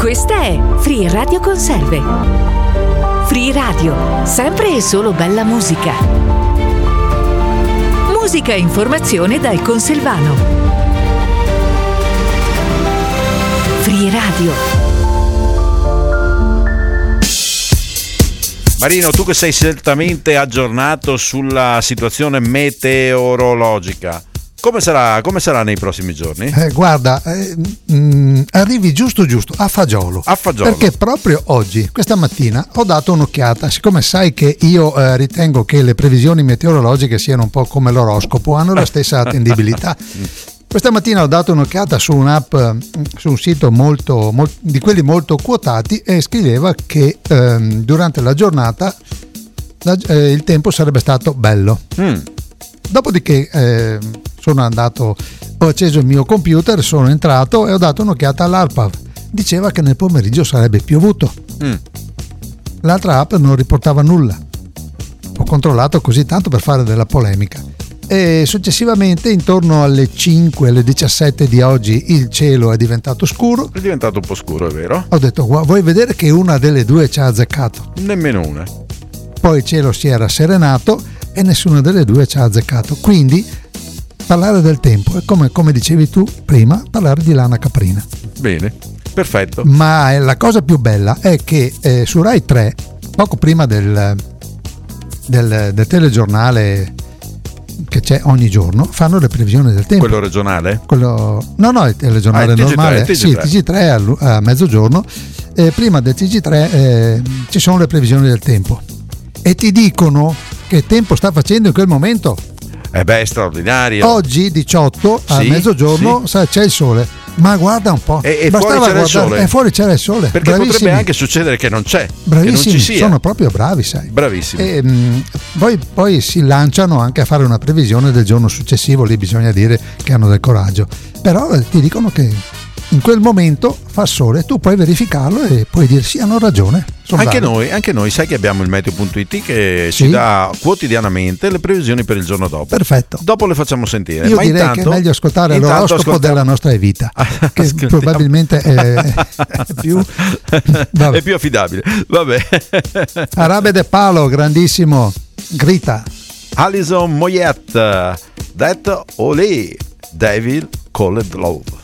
Questa è Free Radio Conserve. Free Radio, sempre e solo bella musica. Musica e informazione dal Conselvano. Free Radio. Marino, tu che sei certamente aggiornato sulla situazione meteorologica, come sarà nei prossimi giorni? Guarda, arrivi giusto a fagiolo. Perché proprio oggi, questa mattina, ho dato un'occhiata. Siccome sai che io ritengo che le previsioni meteorologiche siano un po' come l'oroscopo, hanno la stessa attendibilità. Questa mattina ho dato un'occhiata su un'app, su un sito di quelli molto quotati, e scriveva che durante la giornata il tempo sarebbe stato bello. Dopodiché ho acceso il mio computer, sono entrato e ho dato un'occhiata all'ARPAV. Diceva che nel pomeriggio sarebbe piovuto. L'altra app non riportava nulla. Ho controllato così tanto per fare della polemica. E successivamente, intorno alle 5, alle 17 di oggi, il cielo è diventato scuro. È diventato un po' scuro, è vero? Ho detto, vuoi vedere che una delle due ci ha azzeccato? Nemmeno una. Poi il cielo si era serenato e nessuna delle due ci ha azzeccato. Quindi parlare del tempo è come dicevi tu prima, parlare di lana caprina. Bene, perfetto. Ma la cosa più bella è che su Rai 3, poco prima del telegiornale che c'è ogni giorno, fanno le previsioni del tempo. Quello regionale? No, il telegiornale normale. TG3. Sì, TG3 a mezzogiorno. Prima del TG3 ci sono le previsioni del tempo e ti dicono che tempo sta facendo in quel momento. È straordinario. Oggi 18 a mezzogiorno c'è il sole. Ma guarda un po', e fuori c'era il sole. E fuori c'era il sole. Perché bravissimi. Potrebbe anche succedere che non c'è. Bravissimi, che non ci sia. Sono proprio bravi, sai. Bravissimi. E poi si lanciano anche a fare una previsione del giorno successivo. Lì bisogna dire che hanno del coraggio. Però ti dicono che in quel momento fa sole, tu puoi verificarlo e puoi dire sì, hanno ragione. Anche noi, sai che abbiamo il meteo.it che ci dà quotidianamente le previsioni per il giorno dopo. Perfetto. Dopo le facciamo sentire. Io direi che è meglio ascoltare l'oroscopo della nostra Evita, che probabilmente è più affidabile. Vabbè. Arabe de Palo, grandissimo, grita. Alison Moyet, That Olé, Devil Called Love.